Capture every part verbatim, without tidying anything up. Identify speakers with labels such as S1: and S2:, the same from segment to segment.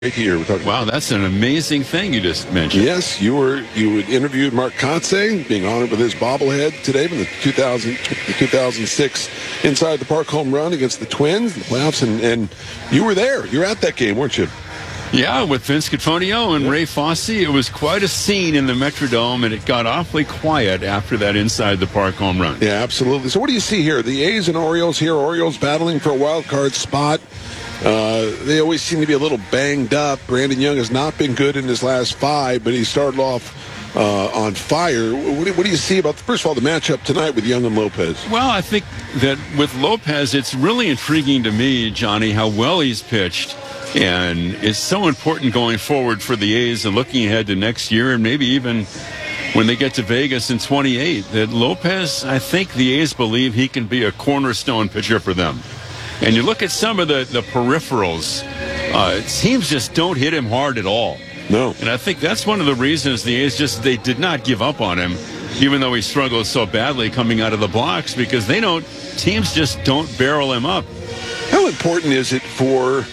S1: Here we're talking.
S2: Wow, that's an amazing thing you just mentioned.
S1: Yes, you were you interviewed Mark Kotsay, being honored with his bobblehead today from the two thousand, two thousand six Inside the Park home run against the Twins, the playoffs, and, and you were there. You were at that game, weren't you?
S2: Yeah, with Vince Cofonio and
S1: yeah.
S2: Ray Fosse. It was quite a scene in the Metrodome, and it got awfully quiet after that Inside the Park home run.
S1: Yeah, absolutely. So what do you see here? The A's and Orioles here. Orioles battling for a wild card spot. Uh, they always seem to be a little banged up. Brandon Young has not been good in his last five, but he started off uh, on fire. What do, what do you see about, first of all, the matchup tonight with Young and Lopez?
S2: Well, I think that with Lopez, it's really intriguing to me, Johnny, how well he's pitched. And it's so important going forward for the A's and looking ahead to next year and maybe even when they get to Vegas in twenty-eight, that Lopez, I think the A's believe he can be a cornerstone pitcher for them. And you look at some of the, the peripherals, uh, teams just don't hit him hard at all.
S1: No.
S2: And I think that's one of the reasons the A's just, they did not give up on him, even though he struggled so badly coming out of the blocks, because they don't, teams just don't barrel him up.
S1: How important is it for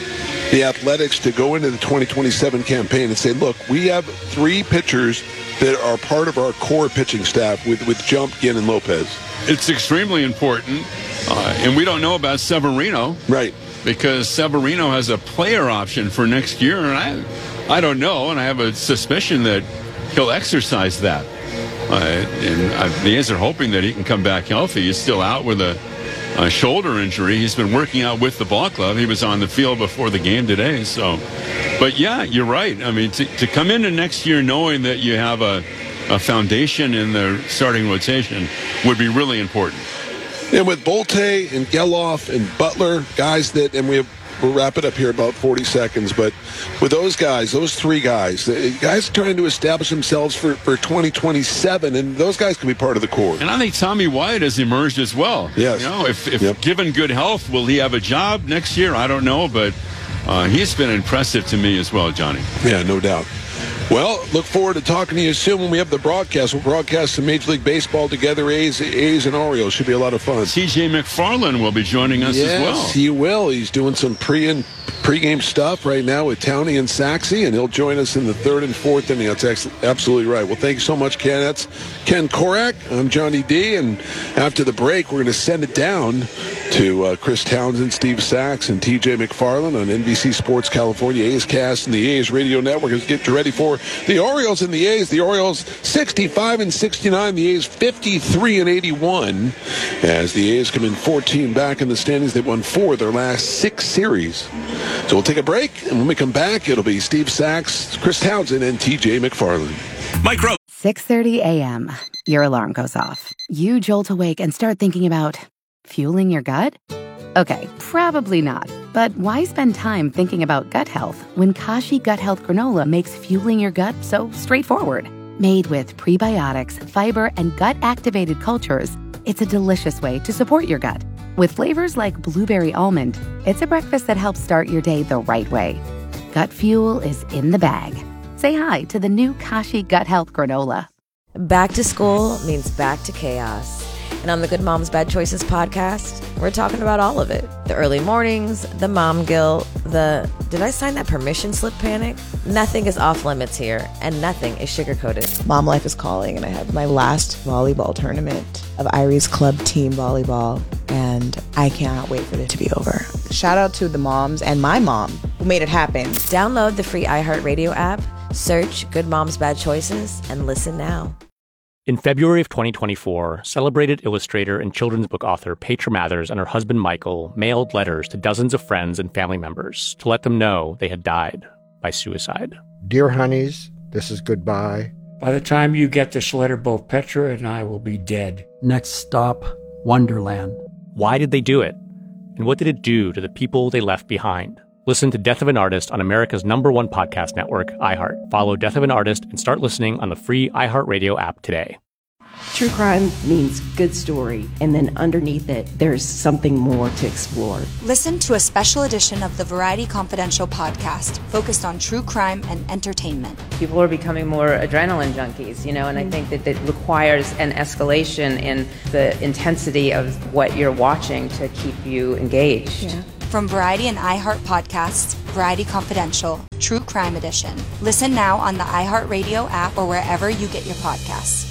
S1: the Athletics to go into the twenty twenty-seven campaign and say, look, we have three pitchers that are part of our core pitching staff with, with Jump, Ginn, and Lopez?
S2: It's extremely important. Uh, and we don't know about Severino.
S1: Right.
S2: Because Severino has a player option for next year. And I I don't know, and I have a suspicion that he'll exercise that. Uh, and uh, the A's are hoping that he can come back healthy. He's still out with a, a shoulder injury. He's been working out with the ball club. He was on the field before the game today. So, but yeah, you're right. I mean, to, to come into next year knowing that you have a, a foundation in the starting rotation would be really important.
S1: And with Bolte and Geloff and Butler, guys that, and we have, we'll wrap it up here about forty seconds, but with those guys, those three guys, guys trying to establish themselves for, for twenty twenty-seven, and those guys can be part of the core.
S2: And I think Tommy Wyatt has emerged as well.
S1: Yes.
S2: You know, if, if
S1: yep.
S2: given good health, will he have a job next year? I don't know, but uh, he's been impressive to me as well, Johnny.
S1: Yeah, no doubt. Well, look forward to talking to you soon when we have the broadcast. We'll broadcast some Major League Baseball together, A's, A's and Orioles. Should be a lot of fun.
S2: T J McFarland will be joining us
S1: yes,
S2: as well.
S1: Yes, he will. He's doing some pre and pregame stuff right now with Towney and Saxey, and he'll join us in the third and fourth inning. That's ex- absolutely right. Well, thank you so much, Ken. That's Ken Korach. I'm Johnny D, and after the break, we're going to send it down to uh, Chris Townsend, Steve Sachs, and T J McFarland on N B C Sports California, A's Cast, and the A's Radio Network. Let's get you ready for the Orioles and the A's. The Orioles sixty-five and sixty-nine, the A's fifty-three and eighty-one. As the A's come in fourteen back in the standings, they won four of their last six series. So we'll take a break, and when we come back, it'll be Steve Sachs, Chris Townsend, and T J McFarland.
S3: Micro.
S4: six thirty a.m. Your alarm goes off. You jolt awake and start thinking about fueling your gut? Okay, probably not. But why spend time thinking about gut health when Kashi Gut Health Granola makes fueling your gut so straightforward? Made with prebiotics, fiber, and gut-activated cultures, it's a delicious way to support your gut. With flavors like blueberry almond, it's a breakfast that helps start your day the right way. Gut fuel is in the bag. Say hi to the new Kashi Gut Health Granola.
S5: Back to school means back to chaos. And on the Good Moms Bad Choices podcast, we're talking about all of it. The early mornings, the mom guilt, the did I sign that permission slip panic? Nothing is off limits here, and nothing is sugar-coated.
S6: Mom life is calling, and I have my last volleyball tournament of Irie's Club Team Volleyball, and I cannot wait for it to be over. Shout out to the moms and my mom who made it happen.
S5: Download the free iHeartRadio app, search Good Moms Bad Choices, and listen now.
S7: In February of twenty twenty-four, celebrated illustrator and children's book author Petra Mathers and her husband Michael mailed letters to dozens of friends and family members to let them know they had died by suicide.
S8: Dear honeys, this is goodbye.
S9: By the time you get this letter, both Petra and I will be dead.
S10: Next stop, Wonderland.
S7: Why did they do it? And what did it do to the people they left behind? Listen to Death of an Artist on America's number one podcast network, iHeart. Follow Death of an Artist and start listening on the free iHeartRadio app today.
S11: True crime means good story, and then underneath it, there's something more to explore.
S12: Listen to a special edition of the Variety Confidential podcast focused on true crime and entertainment.
S13: People are becoming more adrenaline junkies, you know, and I think that it requires an escalation in the intensity of what you're watching to keep you engaged.
S11: Yeah.
S12: From Variety and iHeart Podcasts, Variety Confidential, True Crime Edition. Listen now on the iHeartRadio app or wherever you get your podcasts.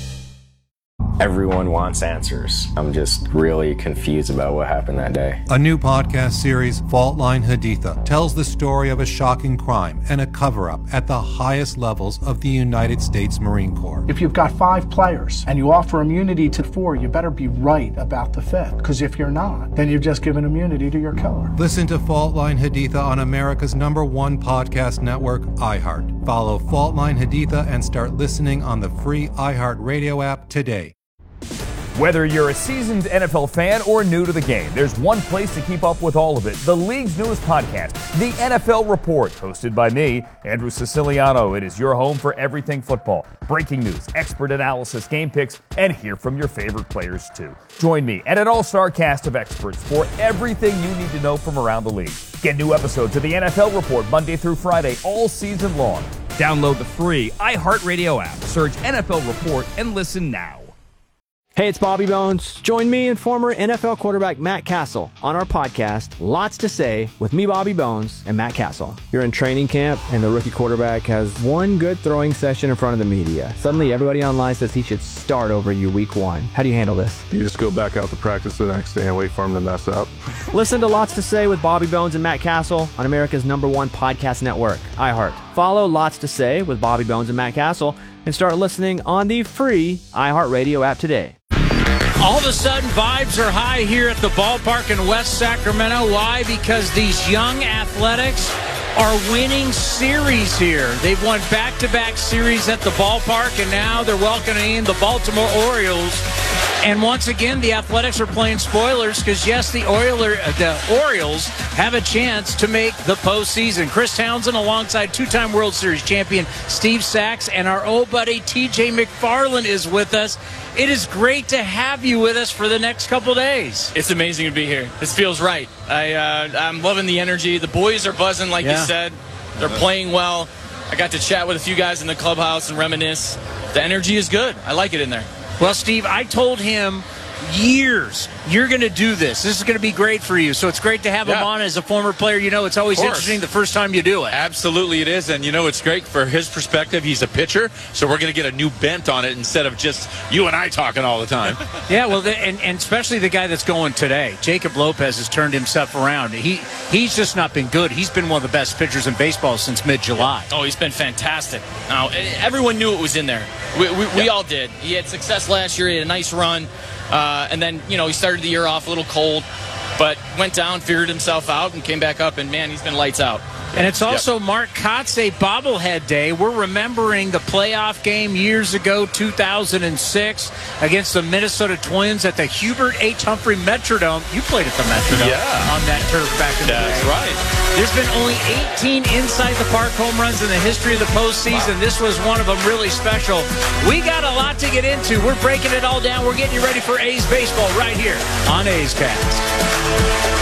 S3: Everyone wants answers. I'm just really confused about what happened that day.
S14: A new podcast series, Fault Line Haditha, tells the story of a shocking crime and a cover-up at the highest levels of the United States Marine Corps.
S15: If you've got five players and you offer immunity to four, you better be right about the fifth. Because if you're not, then you've just given immunity to your killer.
S14: Listen to Fault Line Haditha on America's number one podcast network, iHeart. Follow Fault Line Haditha and start listening on the free iHeart Radio app today.
S16: Whether you're a seasoned N F L fan or new to the game, there's one place to keep up with all of it. The league's newest podcast, The N F L Report, hosted by me, Andrew Siciliano. It is your home for everything football. Breaking news, expert analysis, game picks, and hear from your favorite players, too. Join me and an all-star cast of experts for everything you need to know from around the league. Get new episodes of The N F L Report Monday through Friday all season long. Download the free iHeartRadio app, search N F L Report, and listen now.
S17: Hey, it's Bobby Bones. Join me and former N F L quarterback Matt Castle on our podcast, Lots to Say, with me, Bobby Bones, and Matt Castle. You're in training camp, and the rookie quarterback has one good throwing session in front of the media. Suddenly, everybody online says he should start over you week one. How do you handle this?
S18: You just go back out to practice the next day and wait for him to mess up.
S17: Listen to Lots to Say with Bobby Bones and Matt Castle on America's number one podcast network, iHeart. Follow Lots to Say with Bobby Bones and Matt Castle and start listening on the free iHeartRadio app today.
S19: All of a sudden, vibes are high here at the ballpark in West Sacramento. Why? Because these young athletics are winning series here. They've won back-to-back series at the ballpark, and now they're welcoming in the Baltimore Orioles. And once again, the Athletics are playing spoilers because, yes, the, Oiler, the Orioles have a chance to make the postseason. Chris Townsend alongside two-time World Series champion Steve Sachs, and our old buddy T J McFarland is with us. It is great to have you with us for the next couple days.
S20: It's amazing to be here. This feels right. I, uh, I'm loving the energy. The boys are buzzing, like
S19: yeah.
S20: you said. They're playing well. I got to chat with a few guys in the clubhouse and reminisce. The energy is good. I like it in there.
S19: Well, Steve, I told him years, you're going to do this. This is going to be great for you. So it's great to have yeah. him on as a former player. You know, it's always interesting the first time you do it.
S21: Absolutely it is. And, you know, it's great for his perspective. He's a pitcher, so we're going to get a new bent on it instead of just you and I talking all the time.
S19: yeah, well, the, and, and especially the guy that's going today. Jacob Lopez has turned himself around. He He's just not been good. He's been one of the best pitchers in baseball since mid-July.
S20: Oh, he's been fantastic. Now, everyone knew it was in there. We, we, we all did. He had success last year. He had a nice run. Uh, and then, you know, he started the year off a little cold, but went down, figured himself out, and came back up, and, man, he's been lights out.
S19: And it's also yep. Mark Kotsay bobblehead day. We're remembering the playoff game years ago, two thousand six, against the Minnesota Twins at the Hubert H. Humphrey Metrodome. You played at the Metrodome
S21: yeah.
S19: on that turf back in the day.
S21: That's right.
S19: There's been only eighteen inside the park home runs in the history of the postseason. Wow. This was one of them, really special. We got a lot to get into. We're breaking it all down. We're getting you ready for A's baseball right here on A's Cast.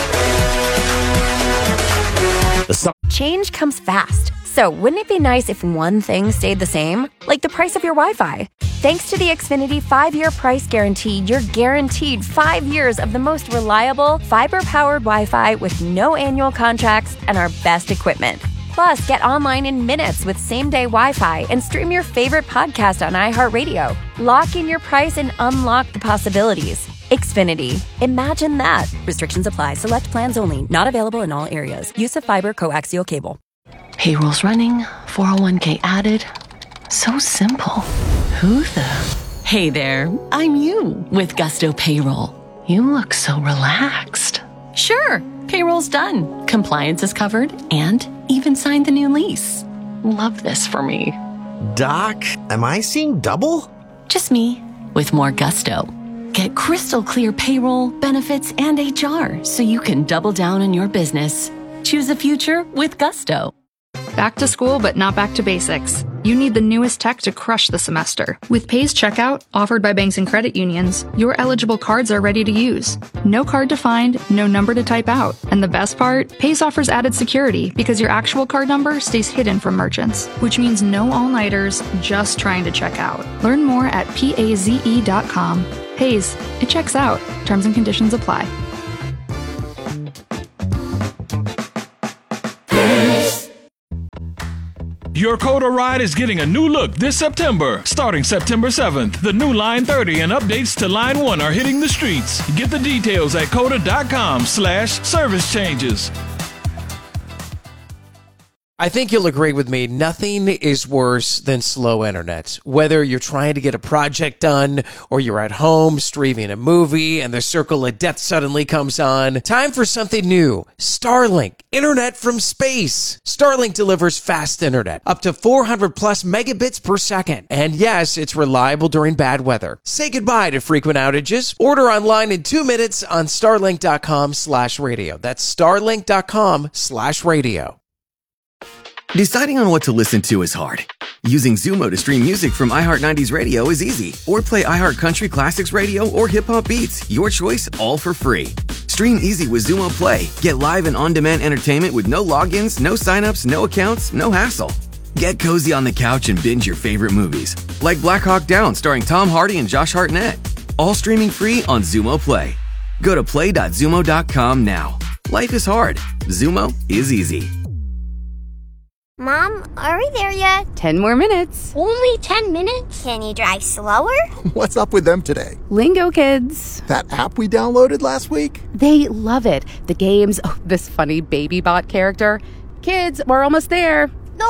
S22: Change comes fast. So wouldn't it be nice if one thing stayed the same? Like the price of your Wi-Fi. Thanks to the Xfinity five-year price guarantee, you're guaranteed five years of the most reliable, fiber-powered Wi-Fi with no annual contracts and our best equipment. Plus, get online in minutes with same-day Wi-Fi and stream your favorite podcast on iHeartRadio. Lock in your price and unlock the possibilities. Xfinity. Imagine that. Restrictions apply. Select plans only. Not available in all areas. Use of fiber coaxial cable.
S23: Payroll's running. four oh one k added. So simple. Who the? Hey there. I'm you with Gusto Payroll. You look so relaxed. Sure. Payroll's done. Compliance is covered and even signed the new lease. Love this for me.
S24: Doc, am I seeing double?
S23: Just me with more gusto. Get crystal clear payroll, benefits, and H R so you can double down on your business. Choose a future with Gusto.
S25: Back to school, but not back to basics. You need the newest tech to crush the semester. With Pays Checkout, offered by banks and credit unions, your eligible cards are ready to use. No card to find, no number to type out. And the best part? Pays offers added security because your actual card number stays hidden from merchants, which means no all-nighters just trying to check out. Learn more at paze dot com. Pays, it checks out. Terms and conditions apply.
S1: Your Coda ride is getting a new look this September. Starting September seventh, the new Line thirty and updates to Line one are hitting the streets. Get the details at coda.com slash service changes.
S2: I think you'll agree with me, nothing is worse than slow internet. Whether you're trying to get a project done or you're at home streaming a movie and the circle of death suddenly comes on, time for something new. Starlink, internet from space. Starlink delivers fast internet, up to four hundred plus megabits per second. And yes, it's reliable during bad weather. Say goodbye to frequent outages. Order online in two minutes on starlink.com slash radio. That's starlink.com slash radio.
S4: Deciding on what to listen to is hard. Using Zumo to stream music from iHeart nineties Radio is easy. Or play iHeart Country Classics Radio or Hip Hop Beats. Your choice, all for free. Stream easy with Zumo Play. Get live and on-demand entertainment with no logins, no signups, no accounts, no hassle. Get cozy on the couch and binge your favorite movies. Like Black Hawk Down starring Tom Hardy and Josh Hartnett. All streaming free on Zumo Play. Go to play dot zumo dot com now. Life is hard. Zumo is easy.
S5: Mom, are we there yet?
S6: Ten more minutes.
S5: Only ten minutes? Can you drive slower?
S26: What's up with them today?
S6: Lingo Kids.
S26: That app we downloaded last week?
S6: They love it. The games, oh, this funny baby bot character. Kids, we're almost there.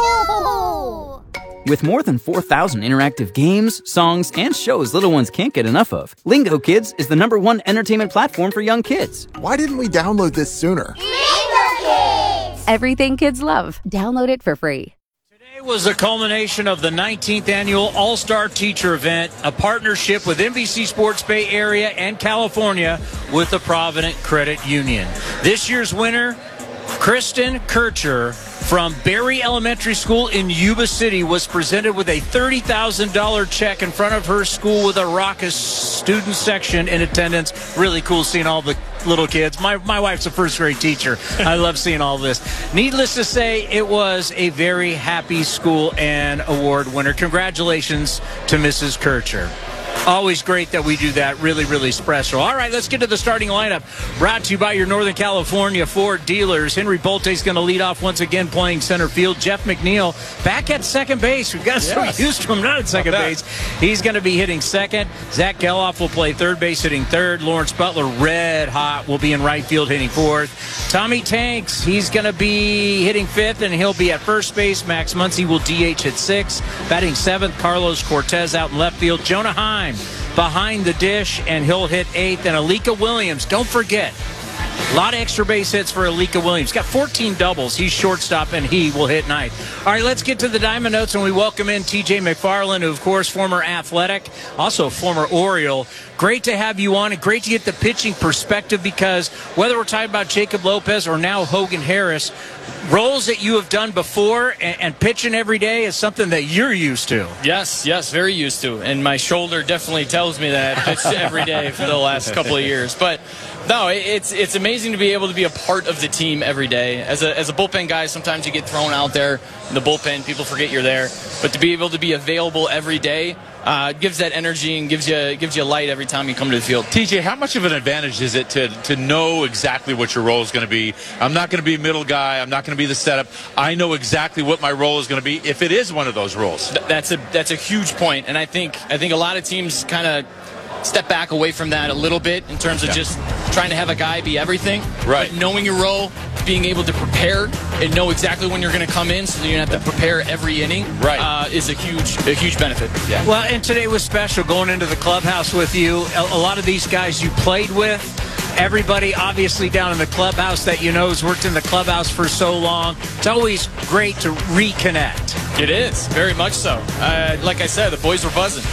S5: No!
S27: With more than four thousand interactive games, songs, and shows little ones can't get enough of, Lingo Kids is the number one entertainment platform for young kids.
S26: Why didn't we download this sooner?
S5: Lingo Kids!
S6: Everything kids love. Download it for free.
S19: Today was the culmination of the nineteenth Annual All-Star Teacher Event, a partnership with N B C Sports Bay Area and California with the Provident Credit Union. This year's winner, Kristen Kircher from Berry Elementary School in Yuba City, was presented with a thirty thousand dollars check in front of her school with a raucous student section in attendance. Really cool seeing all the little kids. My, my wife's a first grade teacher. I love seeing all this. Needless to say, it was a very happy school and award winner. Congratulations to Missus Kircher. Always great that we do that. Really, really special. All right, let's get to the starting lineup. Brought to you by your Northern California Ford dealers. Henry Bolte's going to lead off once again playing center field. Jeff McNeil back at second base. We've got so yes. used to him not at second base. He's going to be hitting second. Zach Geloff will play third base hitting third. Lawrence Butler, red hot, will be in right field hitting fourth. Tommy Tanks, he's going to be hitting fifth, and he'll be at first base. Max Muncy will D H at sixth. Batting seventh, Carlos Cortez out in left field. Jonah Heim behind the dish, and he'll hit eighth. And Alika Williams, don't forget, a lot of extra base hits for Alika Williams. Got fourteen doubles. He's shortstop, and he will hit ninth. All right, let's get to the Diamond Notes, and we welcome in T J McFarland, who, of course, former Athletic, also former Oriole. Great to have you on, and great to get the pitching perspective, because whether we're talking about Jacob Lopez or now Hogan Harris, roles that you have done before and, and pitching every day is something that you're used to.
S20: Yes, yes, very used to. And my shoulder definitely tells me that I pitched every day for the last couple of years. But no, it's it's amazing to be able to be a part of the team every day. As a as a bullpen guy, sometimes you get thrown out there in the bullpen, people forget you're there. But to be able to be available every day uh, gives that energy and gives you gives you light every time you come to the field.
S21: T J, how much of an advantage is it to to know exactly what your role is going to be? I'm not going to be a middle guy. I'm not going to be the setup. I know exactly what my role is going to be if it is one of those roles.
S20: That's a that's a huge point, and I think I think a lot of teams kind of step back away from that a little bit in terms of yeah. just trying to have a guy be everything.
S21: Right.
S20: But knowing your role, being able to prepare and know exactly when you're going to come in, so that you don't have to prepare every inning.
S21: Right.
S20: Uh, is a huge a huge benefit.
S21: Yeah.
S19: Well, and today was special going into the clubhouse with you. A, a lot of these guys you played with. Everybody obviously down in the clubhouse that you know has worked in the clubhouse for so long. It's always great to reconnect.
S20: It is, very much so. Uh, like I said, the boys were buzzing.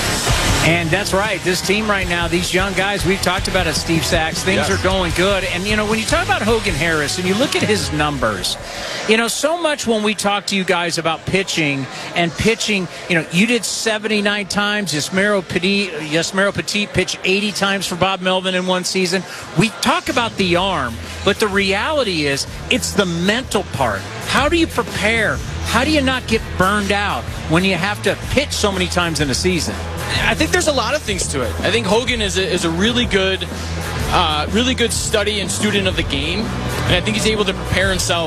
S19: And that's right. This team right now, these young guys, we've talked about it, Steve Sachs. Things yes. are going good. And, you know, when you talk about Hogan Harris and you look at his numbers, you know, so much when we talk to you guys about pitching and pitching, you know, you did seventy-nine times. Yasmero Petit, Yasmero Petit pitched eighty times for Bob Melvin in one season. We talk about the arm, but the reality is it's the mental part. How do you prepare? How do you not get burned out when you have to pitch so many times in a season?
S20: I think there's a lot of things to it. I think Hogan is a, is a really good, uh, really good study and student of the game, and I think he's able to prepare himself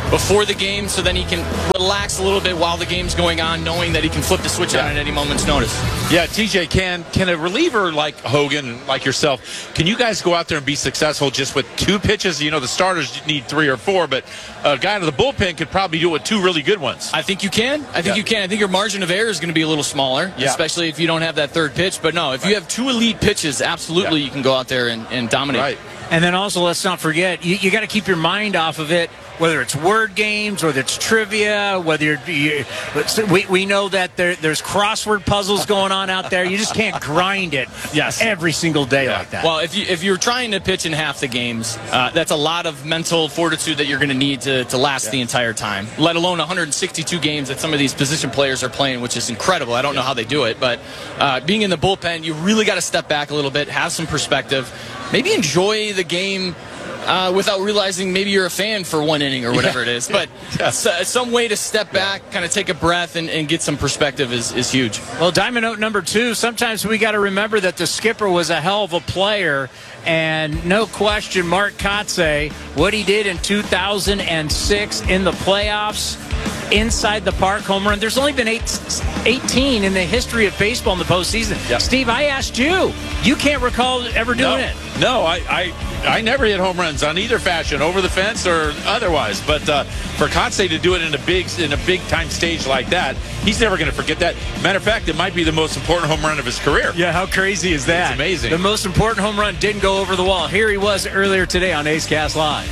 S20: before the game so then he can relax a little bit while the game's going on, knowing that he can flip the switch
S21: Yeah.
S20: on at any moment's notice.
S21: Yeah, T J, can can a reliever like Hogan, like yourself, can you guys go out there and be successful just with two pitches? You know, the starters need three or four, but a guy to the bullpen could probably do it with two really good ones.
S20: I think you can. I think
S21: Yeah.
S20: you can. I think your margin of error is going to be a little smaller,
S21: Yeah.
S20: especially if you don't have that third pitch. But no, if you have two elite pitches, absolutely you can go out there and, and dominate.
S21: Right.
S19: And then also, let's not forget, you, you got to keep your mind off of it, whether it's word games, whether it's trivia, whether you're, you, we, we know that there, there's crossword puzzles going on out there. You just can't grind it
S20: Yes.
S19: every single day like that.
S20: Well, if you if you're trying to pitch in half the games, uh, that's a lot of mental fortitude that you're going to need to to last the entire time. Let alone one hundred sixty-two games that some of these position players are playing, which is incredible. I don't know how they do it, but uh, being in the bullpen, you really got to step back a little bit, have some perspective, maybe enjoy the game. Uh, without realizing maybe you're a fan for one inning or whatever
S21: Yeah.
S20: it is. But
S21: Yeah.
S20: so, some way to step back, kind of take a breath, and, and get some perspective is, is huge.
S19: Well, Diamond Note number two, sometimes we got to remember that the skipper was a hell of a player. And no question, Mark Kotsay, what he did in two thousand six in the playoffs, inside the park home run. There's only been eight, eighteen in the history of baseball in the postseason.
S21: Yep.
S19: Steve, I asked you. You can't recall ever doing
S21: no,
S19: it.
S21: No, I, I I never hit home runs on either fashion, over the fence or otherwise. But uh, for Kotsay to do it in a big in a big time stage like that, he's never going to forget that. Matter of fact, it might be the most important home run of his career.
S19: Yeah, how crazy is that?
S21: It's amazing.
S19: The most important home run didn't go over the wall. Here he was earlier today on A's Cast Live.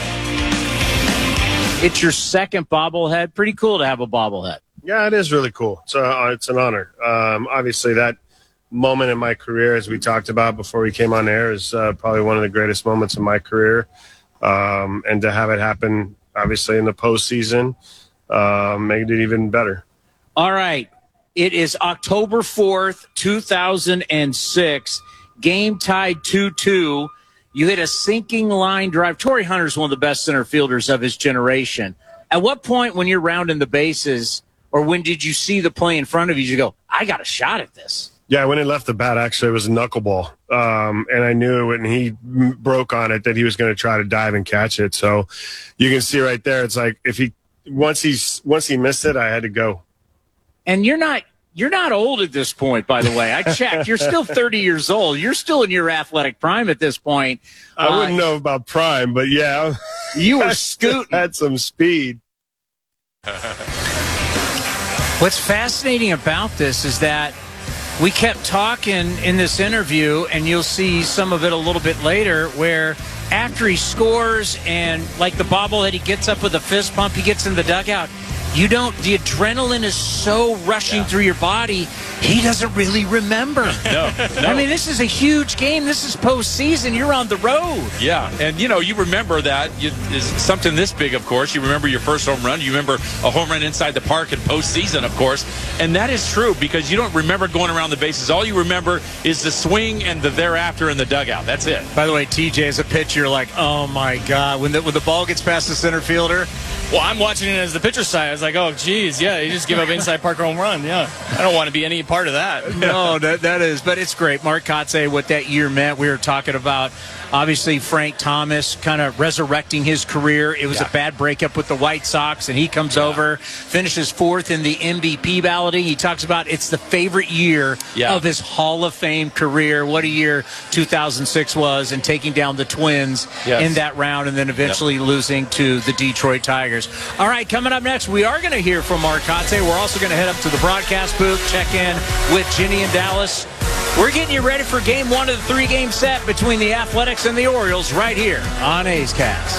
S19: It's your second bobblehead. Pretty cool to have a bobblehead.
S7: Yeah, it is really cool. It's, uh, it's an honor. Um, obviously, that moment in my career, as we talked about before we came on air, is uh, probably one of the greatest moments in my career. Um, and to have it happen, obviously, in the postseason, uh, made it even better.
S19: All right. It is October fourth, two thousand six. Game tied two two. You hit a sinking line drive. Torrey Hunter's one of the best center fielders of his generation. At what point when you're rounding the bases, or when did you see the play in front of you, you go, I got a shot at this?
S7: Yeah, when it left the bat, actually, it was a knuckleball. Um, and I knew when he m- broke on it that he was going to try to dive and catch it. So you can see right there, it's like if he once he's once he missed it, I had to go.
S19: And you're not you're not old at this point, by the way. I checked. You're still thirty years old. You're still in your athletic prime at this point.
S7: I
S19: Uh,
S7: wouldn't know about prime, but yeah,
S19: you were scooting.
S7: Had some speed.
S19: What's fascinating about this is that we kept talking in this interview, and you'll see some of it a little bit later, where after he scores and like the bobblehead, he gets up with a fist pump, he gets in the dugout. You don't, the adrenaline is so rushing yeah. through your body, he doesn't really remember.
S21: No, no.
S19: I mean, this is a huge game. This is postseason. You're on the road.
S21: Yeah, and, you know, you remember that. You, is something this big, of course. You remember your first home run. You remember a home run inside the park in postseason, of course. And that is true because you don't remember going around the bases. All you remember is the swing and the thereafter in the dugout. That's it.
S19: By the way, T J, as a pitcher, you're like, oh, my God. When the, when the ball gets past the center fielder.
S20: Well, I'm watching it as the pitcher side. I was like, oh, geez, yeah, you just give up inside park home run. Yeah, I don't want to be any part of that.
S19: No, that that is, but it's great. Mark Kotsay, what that year meant. We were talking about, obviously, Frank Thomas kind of resurrecting his career. It was yeah. a bad breakup with the White Sox, and he comes yeah. over, finishes fourth in the M V P balloting. He talks about it's the favorite year yeah. of his Hall of Fame career. What a year two thousand six was, and taking down the Twins yes. in that round, and then eventually yep. losing to the Detroit Tigers. All right, coming up next, we are going to hear from Mark Kotsay. We're also going to head up to the broadcast booth, check in with Ginny in Dallas. We're getting you ready for game one of the three-game set between the Athletics and the Orioles right here on A's Cast.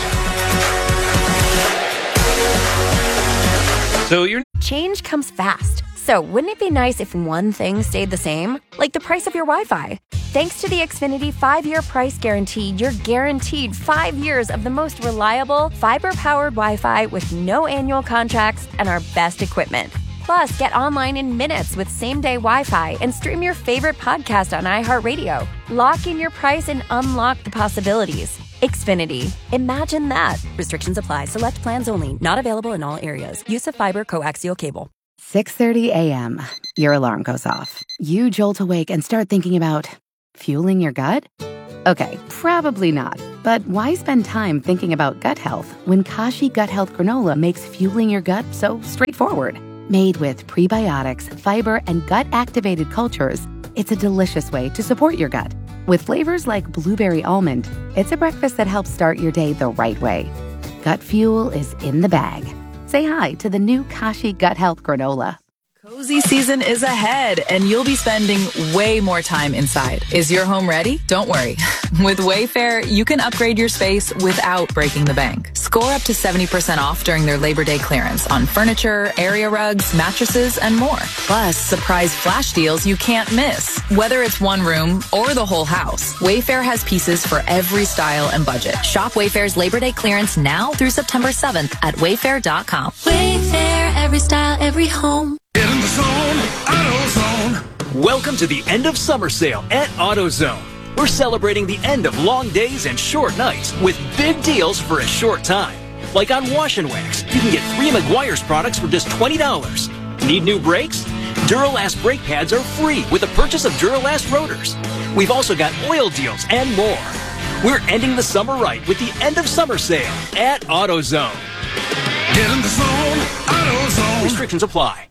S22: So your change comes fast. So wouldn't it be nice if one thing stayed the same? Like the price of your Wi-Fi. Thanks to the Xfinity five-year price guarantee, you're guaranteed five years of the most reliable, fiber-powered Wi-Fi with no annual contracts and our best equipment. Plus, get online in minutes with same-day Wi-Fi and stream your favorite podcast on iHeartRadio. Lock in your price and unlock the possibilities. Xfinity. Imagine that. Restrictions apply. Select plans only. Not available in all areas. Use of fiber coaxial cable.
S6: six thirty a.m. Your alarm goes off. You jolt awake and start thinking about fueling your gut? Okay, probably not. But why spend time thinking about gut health when Kashi Gut Health Granola makes fueling your gut so straightforward? Made with prebiotics, fiber, and gut-activated cultures, it's a delicious way to support your gut. With flavors like blueberry almond, it's a breakfast that helps start your day the right way. Gut fuel is in the bag. Say hi to the new Kashi Gut Health Granola.
S3: Cozy season is ahead, and you'll be spending way more time inside. Is your home ready? Don't worry. With Wayfair, you can upgrade your space without breaking the bank. Score up to seventy percent off during their Labor Day clearance on furniture, area rugs, mattresses, and more. Plus, surprise flash deals you can't miss. Whether it's one room or the whole house, Wayfair has pieces for every style and budget. Shop Wayfair's Labor Day clearance now through September seventh at wayfair dot com.
S8: Wayfair, every style, every home.
S9: Get in the zone, AutoZone. Welcome to the end of summer sale at AutoZone. We're celebrating the end of long days and short nights with big deals for a short time. Like on Wash and Wax, you can get three Meguiar's products for just twenty dollars. Need new brakes? Duralast brake pads are free with the purchase of Duralast rotors. We've also got oil deals and more. We're ending the summer right with the end of summer sale at AutoZone. Get in the zone, AutoZone. Restrictions apply.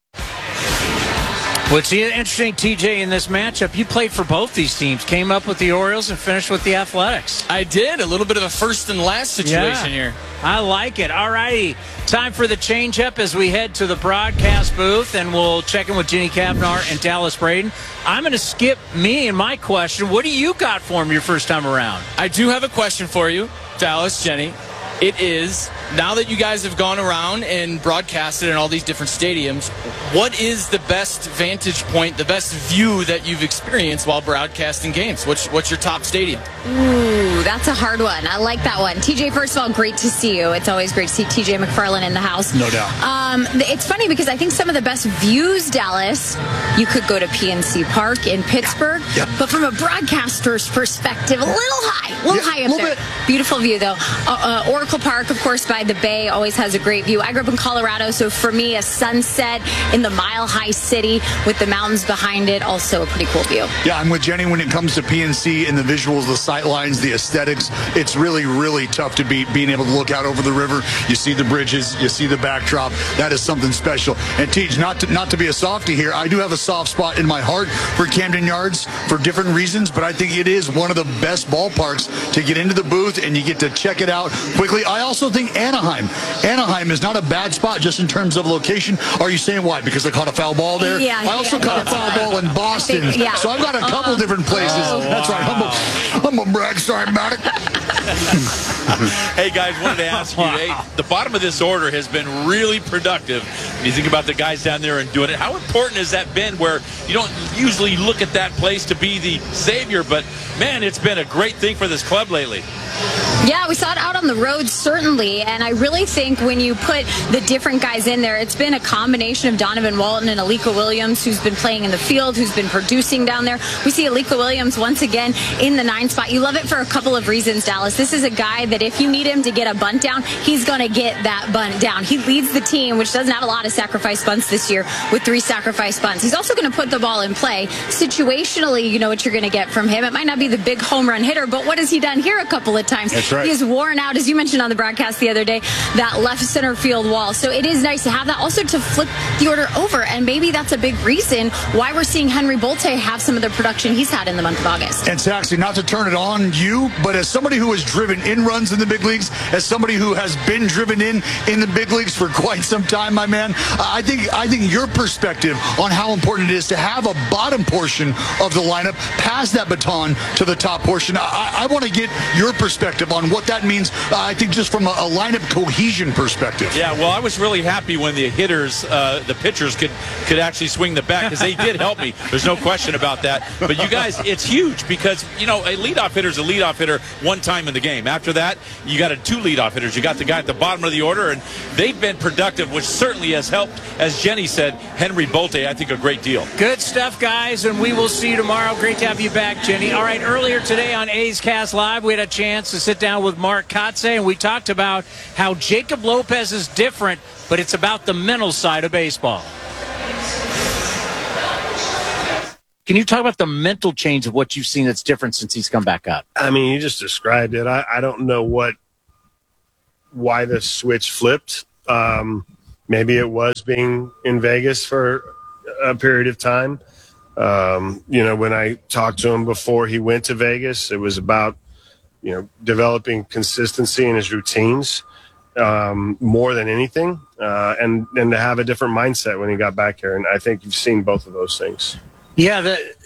S19: What's interesting, T J, in this matchup, you played for both these teams, came up with the Orioles and finished with the Athletics.
S20: I did. A little bit of a first and last situation
S19: yeah,
S20: here.
S19: I like it. All righty. Time for the change-up as we head to the broadcast booth, and we'll check in with Jenny Kavnar and Dallas Braden. I'm going to skip me and my question. What do you got for him your first time around?
S20: I do have a question for you, Dallas, Jenny. It is, now that you guys have gone around and broadcasted in all these different stadiums, what is the best vantage point, the best view that you've experienced while broadcasting games? What's, what's your top stadium?
S10: Ooh, that's a hard one. I like that one. T J, first of all, great to see you. It's always great to see T J McFarland in the house.
S20: No doubt.
S10: Um, it's funny because I think some of the best views, Dallas, you could go to P N C Park in Pittsburgh,
S11: Yep.
S10: but from a broadcaster's perspective, a little high, a little
S11: Yeah,
S10: high up
S11: little
S10: there.
S11: bit.
S10: Beautiful view, though. Uh, uh, Oracle Park, of course, by the bay, always has a great view. I grew up in Colorado, so for me, a sunset in the mile-high city with the mountains behind it, also a pretty cool view.
S11: Yeah, I'm with Jenny when it comes to P N C and the visuals, the sight lines, the aesthetics. It's really, really tough to beat being able to look out over the river. You see the bridges, you see the backdrop. That is something special. And Teach, not to, not to be a softie here, I do have a soft spot in my heart for Camden Yards for different reasons, but I think it is one of the best ballparks to get into the booth and you get to check it out quickly. I also think Anaheim. Anaheim is not a bad spot just in terms of location. Are you saying why? Because I caught a foul ball there?
S10: Yeah,
S11: I also
S10: yeah,
S11: caught a foul ball in Boston.
S10: think, yeah.
S11: So I've got a couple
S10: Uh,
S11: different places.
S10: oh,
S11: That's right. I'm a, I'm a brag. Sorry about it.
S21: Hey, guys, wanted to ask you, hey, the bottom of this order has been really productive. When you think about the guys down there and doing it, how important has that been where you don't usually look at that place to be the savior, but, man, it's been a great thing for this club lately.
S10: Yeah, we saw it out on the road, certainly, and I really think when you put the different guys in there, it's been a combination of Donovan Walton and Alika Williams, who's been playing in the field, who's been producing down there. We see Alika Williams once again in the nine spot. You love it for a couple of reasons, Dallas. This is a guy that if you need him to get a bunt down, he's going to get that bunt down. He leads the team, which doesn't have a lot of sacrifice bunts this year, with three sacrifice bunts. He's also going to put the ball in play. Situationally, you know what you're going to get from him. It might not be the big home run hitter, but what has he done here a couple of times?
S11: That's right.
S10: He has worn out, as you mentioned on the broadcast the other day, that left center field wall. So it is nice to have that. Also to flip the order over, and maybe that's a big reason why we're seeing Henry Bolte have some of the production he's had in the month of August.
S11: And Saxy, not to turn it on you, but as somebody who has driven in runs in the big leagues, as somebody who has been driven in in the big leagues for quite some time, my man, I think I think your perspective on how important it is to have a bottom portion of the lineup pass that baton to the top portion. I, I want to get your perspective on what that means, uh, I think, just from a, a lineup cohesion perspective.
S21: Yeah, well, I was really happy when the hitters, uh, the pitchers could, could actually swing the bat because they did help me. There's no question about that. But you guys, it's huge because, you know, a leadoff hitter is a leadoff hitter one time in the game. After that, you got a two leadoff hitters. You got the guy at the bottom of the order, and they've been productive, which certainly has helped, as Jenny said, Henry Bolte, I think, a great deal.
S19: Good stuff, guys, and we will see you tomorrow. Great to have you back, Jenny. All right, earlier today on A's Cast Live, we had a chance to sit down with Mark Kotze, and we talked about how Jacob Lopez is different, but it's about the mental side of baseball. Can you talk about the mental change of what you've seen that's different since he's come back up?
S7: I mean, you just described it. I, I don't know what why the switch flipped. Um, maybe it was being in Vegas for a period of time. Um, you know, when I talked to him before he went to Vegas, it was about, you know, developing consistency in his routines um, more than anything, uh, and, and to have a different mindset when he got back here. And I think you've seen both of those things.
S19: Yeah, the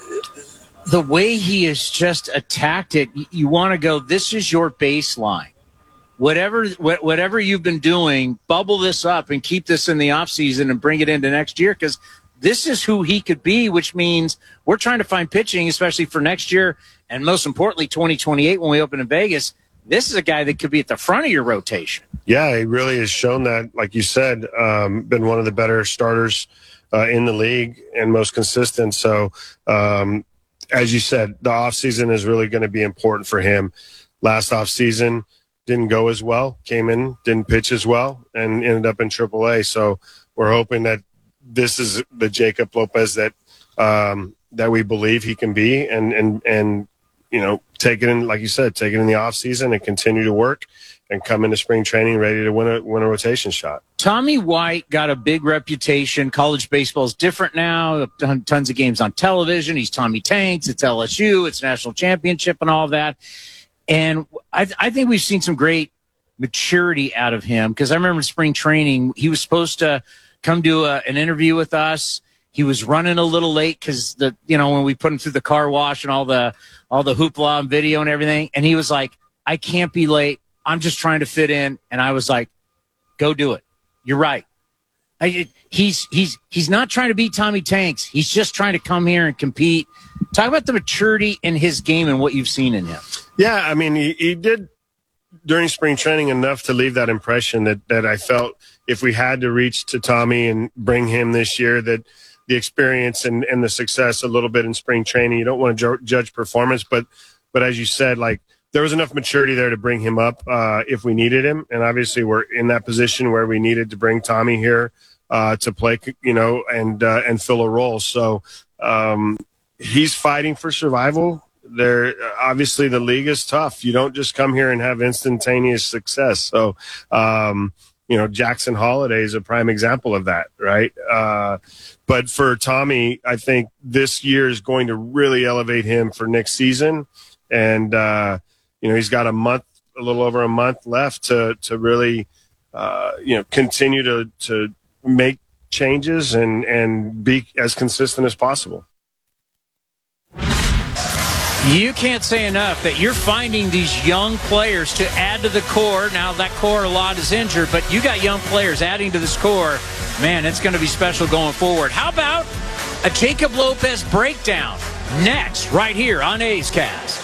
S19: the way he has just attacked it, you, you want to go, this is your baseline. Whatever wh- whatever you've been doing, bubble this up and keep this in the offseason and bring it into next year, because this is who he could be, which means we're trying to find pitching, especially for next year, and most importantly, twenty twenty-eight when we open in Vegas. This is a guy that could be at the front of your rotation.
S7: Yeah, he really has shown that, like you said, um, been one of the better starters uh, in the league and most consistent. So, um, as you said, the offseason is really going to be important for him. Last offseason didn't go as well, came in, didn't pitch as well, and ended up in triple A. So we're hoping that this is the Jacob Lopez that um, that we believe he can be, and and and you know, take it in, like you said, take it in the off season and continue to work and come into spring training ready to win a win a rotation shot.
S19: Tommy White got a big reputation. College baseball is different now. Tons of games on television. He's Tommy Tanks. It's L S U. It's national championship and all of that. And I, I think we've seen some great maturity out of him, because I remember in spring training, he was supposed to come do a, an interview with us. He was running a little late because the, you know, when we put him through the car wash and all the, all the hoopla and video and everything. And he was like, I can't be late. I'm just trying to fit in. And I was like, go do it. You're right. I, he's, he's, he's not trying to beat Tommy Tanks. He's just trying to come here and compete. Talk about the maturity in his game and what you've seen in him.
S7: Yeah. I mean, he, he did during spring training enough to leave that impression that, that I felt if we had to reach to Tommy and bring him this year, that the experience and, and the success a little bit in spring training, you don't want to ju- judge performance, but, but as you said, like, there was enough maturity there to bring him up uh, if we needed him. And obviously we're in that position where we needed to bring Tommy here uh, to play, you know, and, uh, and fill a role. So um, he's fighting for survival. There, obviously the league is tough. You don't just come here and have instantaneous success. So, um, you know, Jackson Holiday is a prime example of that, right? Uh, but for Tommy, I think this year is going to really elevate him for next season. And, uh, you know, he's got a month, a little over a month left to, to really, uh, you know, continue to, to make changes and, and be as consistent as possible.
S19: You can't say enough that you're finding these young players to add to the core. Now, that core a lot is injured, but you got young players adding to this core. Man, it's going to be special going forward. How about a Jacob Lopez breakdown next, right here on A's Cast?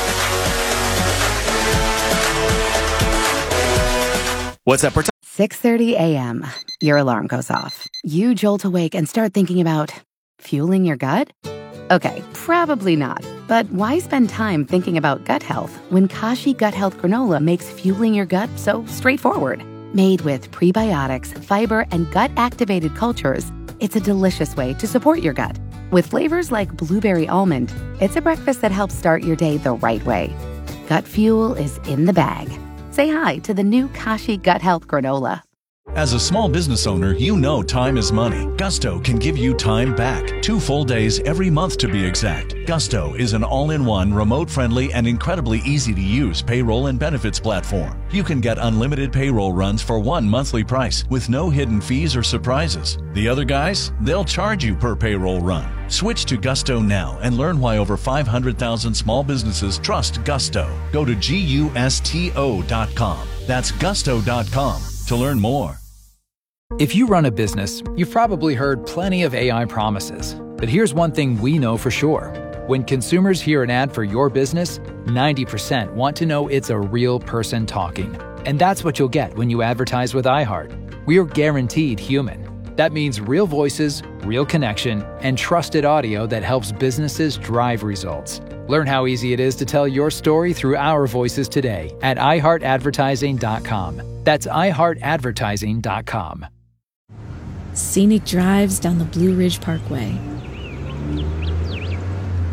S12: What's up?
S6: six thirty a.m. Your alarm goes off. You jolt awake and start thinking about fueling your gut? Okay, probably not. But why spend time thinking about gut health when Kashi Gut Health Granola makes fueling your gut so straightforward? Made with prebiotics, fiber, and gut-activated cultures, it's a delicious way to support your gut. With flavors like blueberry almond, it's a breakfast that helps start your day the right way. Gut fuel is in the bag. Say hi to the new Kashi Gut Health Granola.
S1: As a small business owner, you know time is money. Gusto can give you time back. Two full days every month to be exact. Gusto is an all-in-one, remote-friendly, and incredibly easy-to-use payroll and benefits platform. You can get unlimited payroll runs for one monthly price with no hidden fees or surprises. The other guys, they'll charge you per payroll run. Switch to Gusto now and learn why over five hundred thousand small businesses trust Gusto. Go to gusto dot com. That's gusto dot com to learn more.
S13: If you run a business, you've probably heard plenty of A I promises. But here's one thing we know for sure. When consumers hear an ad for your business, ninety percent want to know it's a real person talking. And that's what you'll get when you advertise with iHeart. We're guaranteed human. That means real voices, real connection, and trusted audio that helps businesses drive results. Learn how easy it is to tell your story through our voices today at i heart advertising dot com. That's i heart advertising dot com.
S14: Scenic drives down the Blue Ridge Parkway.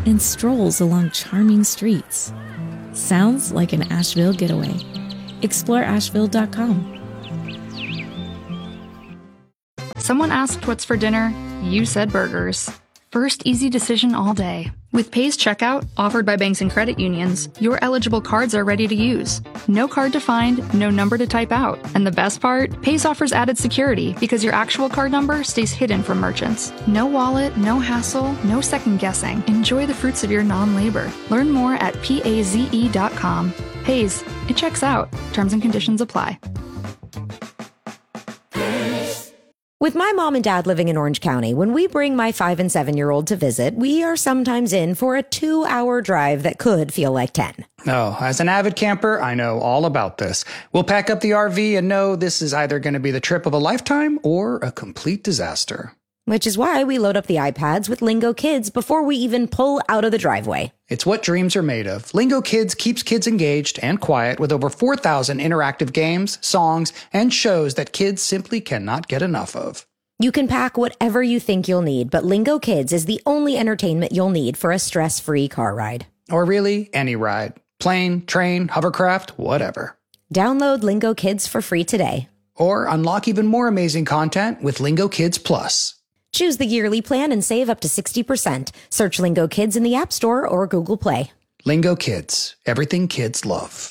S14: and strolls along charming streets. Sounds like an Asheville getaway. Explore asheville dot com.
S25: Someone asked what's for dinner. You said burgers. First easy decision all day. With Pay's checkout, offered by banks and credit unions, your eligible cards are ready to use. No card to find, no number to type out. And the best part? Pay's offers added security because your actual card number stays hidden from merchants. No wallet, no hassle, no second guessing. Enjoy the fruits of your non-labor. Learn more at paze dot com. Pay's, it checks out. Terms and conditions apply.
S15: With my mom and dad living in Orange County, when we bring my five and seven year old to visit, we are sometimes in for a two hour drive that could feel like ten.
S16: Oh, as an avid camper, I know all about this. We'll pack up the R V and know this is either going to be the trip of a lifetime or a complete disaster.
S15: Which is why we load up the iPads with Lingo Kids before we even pull out of the driveway.
S16: It's what dreams are made of. Lingo Kids keeps kids engaged and quiet with over four thousand interactive games, songs, and shows that kids simply cannot get enough of.
S15: You can pack whatever you think you'll need, but Lingo Kids is the only entertainment you'll need for a stress-free car ride.
S16: Or really, any ride. Plane, train, hovercraft, whatever.
S15: Download Lingo Kids for free today.
S16: Or unlock even more amazing content with Lingo Kids Plus.
S15: Choose the yearly plan and save up to sixty percent. Search Lingo Kids in the App Store or Google Play.
S16: Lingo Kids. Everything kids love.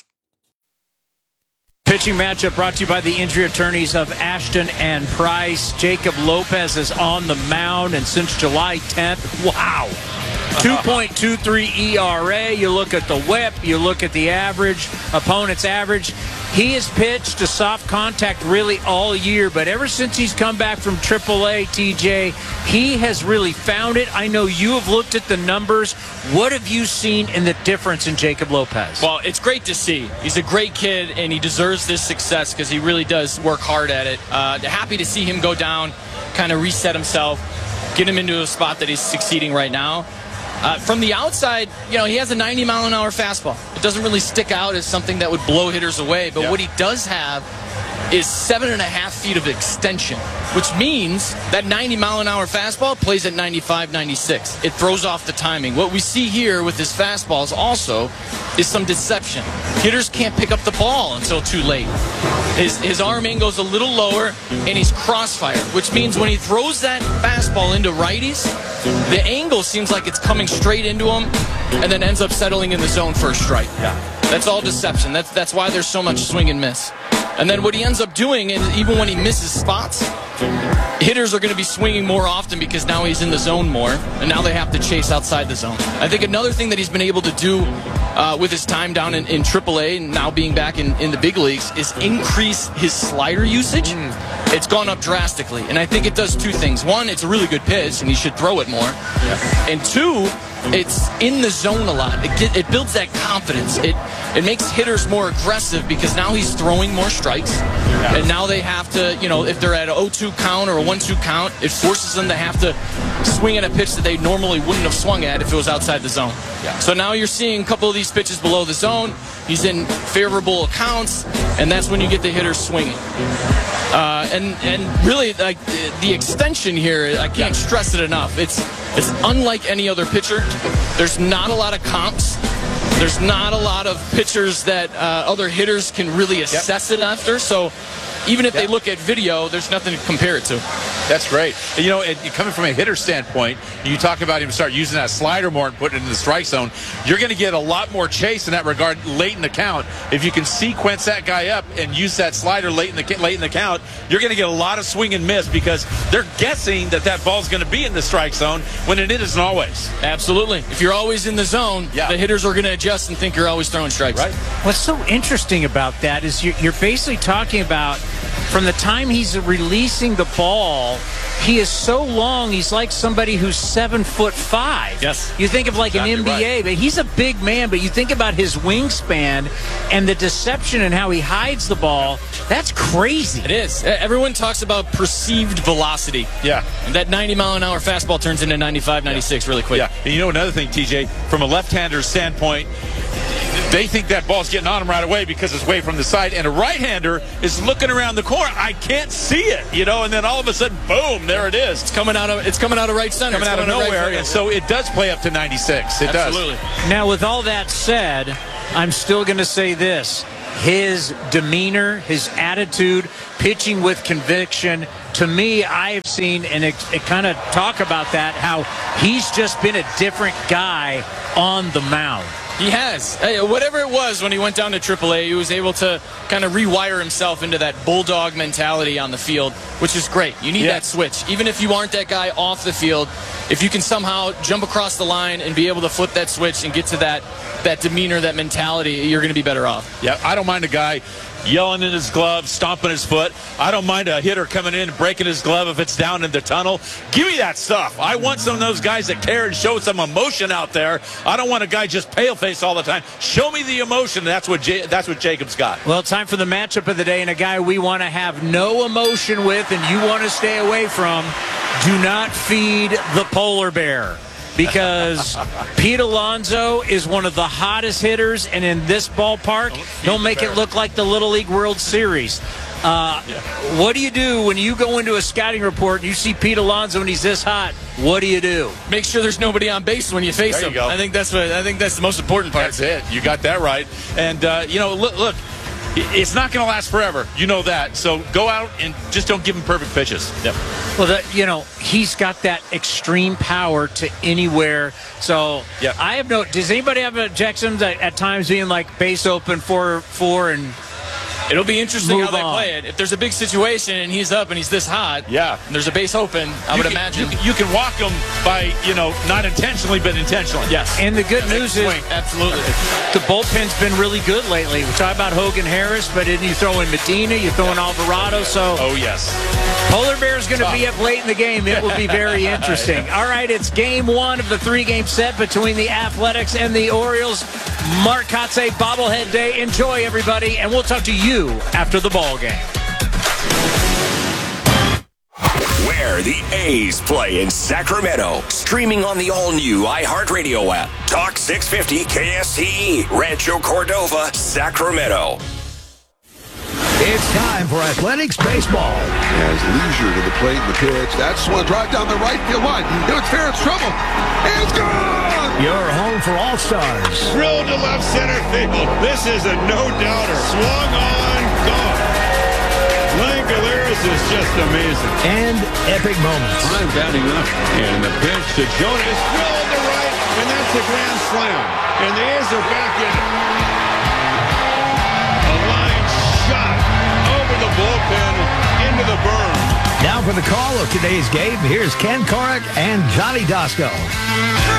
S19: Pitching matchup brought to you by the injury attorneys of Ashton and Price. Jacob Lopez is on the mound, and since July tenth, wow, two point two three E R A. You look at the whip, you look at the average, opponent's average. He has pitched to soft contact really all year, but ever since he's come back from triple A, T J, he has really found it. I know you have looked at the numbers. What have you seen in the difference in Jacob Lopez?
S20: Well, it's great to see. He's a great kid, and he deserves this success because he really does work hard at it. Uh, happy to see him go down, kind of reset himself, get him into a spot that he's succeeding right now. Uh, from the outside, you know, he has a ninety mile an hour fastball. It doesn't really stick out as something that would blow hitters away, but yeah. What he does have is seven and a half feet of extension, which means that ninety mile an hour fastball plays at ninety-five, ninety-six. It throws off the timing. What we see here with his fastballs also is some deception. Hitters can't pick up the ball until too late. His, his arm in goes a little lower, and he's crossfire, which means when he throws that fastball into righties, the angle seems like it's coming straight into him and then ends up settling in the zone for a strike. Yeah. That's all deception. That's, that's why there's so much swing and miss. And then what he ends up doing is even when he misses spots, hitters are going to be swinging more often because now he's in the zone more, and now they have to chase outside the zone. I think another thing that he's been able to do uh, with his time down in, in triple A and now being back in, in the big leagues is increase his slider usage. Mm. It's gone up drastically, and I think it does two things. One, it's a really good pitch, and he should throw it more. Yeah. And two, it's in the zone a lot. It, get, it builds that confidence. It it makes hitters more aggressive because now he's throwing more strikes. Yeah. And now they have to, you know, if they're at an oh two count or a one two count, it forces them to have to swing at a pitch that they normally wouldn't have swung at if it was outside the zone. Yeah. So now you're seeing a couple of these pitches below the zone. He's in favorable accounts, and that's when you get the hitters swinging. Uh, and and really, like the extension here, I can't stress it enough. It's it's unlike any other pitcher. There's not a lot of comps. There's not a lot of pitchers that uh, other hitters can really assess yep. it after. So even if yep. they look at video, there's nothing to compare it to.
S21: That's great. And, you know, and coming from a hitter standpoint, you talk about him start using that slider more and putting it in the strike zone, you're going to get a lot more chase in that regard late in the count. If you can sequence that guy up and use that slider late in the late in the count, you're going to get a lot of swing and miss because they're guessing that that ball's going to be in the strike zone when it isn't always.
S20: Absolutely. If you're always in the zone, yeah. the hitters are going to adjust and think you're always throwing strikes.
S21: Right.
S19: What's so interesting about that is you're, you're basically talking about from the time he's releasing the ball, he is so long, he's like somebody who's seven foot five.
S21: Yes.
S19: You think of like exactly an N B A, right. but he's a big man, but you think about his wingspan and the deception and how he hides the ball. That's crazy.
S20: It is. Everyone talks about perceived velocity.
S21: Yeah.
S20: And that ninety mile an hour fastball turns into ninety-five, ninety-six yeah. really quick.
S21: Yeah. And you know another thing, T J, from a left-hander's standpoint, they think that ball's getting on him right away because it's way from the side, and a right-hander is looking around the corner. I can't see it, you know, and then all of a sudden, boom, there it is.
S20: It's coming out of it's coming out of right center.
S21: Coming
S20: it's
S21: out of nowhere,
S20: right
S21: and so it does play up to ninety-six. It
S20: Absolutely.
S21: does.
S19: Now, with all that said, I'm still going to say this. His demeanor, his attitude, pitching with conviction, to me, I've seen, and it, it kind of talk about that, how he's just been a different guy on the mound.
S20: He has. Hey, whatever it was when he went down to triple A, he was able to kind of rewire himself into that bulldog mentality on the field, which is great. You need
S21: yeah.
S20: that switch. Even if you aren't that guy off the field, if you can somehow jump across the line and be able to flip that switch and get to that that demeanor, that mentality, you're going to be better off.
S21: Yeah, I don't mind a guy yelling in his glove, stomping his foot. I don't mind a hitter coming in and breaking his glove if it's down in the tunnel. Give me that stuff. I want some of those guys that care and show some emotion out there. I don't want a guy just pale-faced all the time. Show me the emotion. That's what J- that's what Jacob's got.
S19: Well, time for the matchup of the day, and a guy we want to have no emotion with and you want to stay away from. Do not feed the polar bear. Because Pete Alonso is one of the hottest hitters, and in this ballpark, he'll make it look like the Little League World Series. Uh, yeah. What do you do when you go into a scouting report and you see Pete Alonso and he's this hot? What do you do?
S20: Make sure there's nobody on base when you face
S21: there
S20: him.
S21: You go.
S20: I think that's what I think that's the most important part.
S21: That's it. You got that right. And uh, you know, look, look. It's not going to last forever. You know that. So go out and just don't give him perfect pitches. Yep.
S19: Well, the, you know, he's got that extreme power to anywhere. So
S21: yep.
S19: I have no. Does anybody have objections at, at times being like base open four four and?
S20: It'll be interesting
S19: Move
S20: how they
S19: on.
S20: play it. If there's a big situation and he's up and he's this hot,
S21: yeah,
S20: and there's a base open, I
S21: you
S20: would
S21: can,
S20: imagine.
S21: You can, you can walk him by, you know, not intentionally, but intentionally.
S20: Yes.
S19: And the good
S21: That's
S19: news is,
S20: absolutely,
S19: the bullpen's been really good lately. We talk about Hogan Harris, but then you throw in Medina, you throw in Alvarado. So,
S21: oh yes,
S19: Polar Bear's going to be up late in the game. It will be very interesting. All right, it's game one of the three-game set between the Athletics and the Orioles. Mark Kotsay bobblehead day. Enjoy, everybody, and we'll talk to you after the ball game.
S2: Where the A's play in Sacramento. Streaming on the all-new iHeartRadio app. Talk six fifty K S T E, Rancho Cordova, Sacramento.
S4: It's time for Athletics Baseball.
S17: Has leisure to the plate and the pitch. That's one drive down the right field line. It's fair, it's trouble. It's gone!
S4: Your home for All-Stars.
S18: Drilled to left center field. This is a no-doubter. Swung on, gone. Langoliers is just amazing.
S4: And epic moments.
S18: I'm batting up. And the pitch to Jonas. Drilled to right, and that's a grand slam. And the A's are back in it. A line shot over the bullpen into the berm.
S4: Now for the call of today's game, here's Ken Korach and Johnny Dosko.